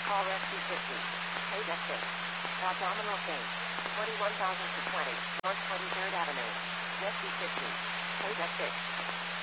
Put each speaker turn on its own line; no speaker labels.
call Rescue 50. Page at 6. Abdominal pain. 21,000 to 20. North 23rd Avenue. Rescue 50. Page at 6.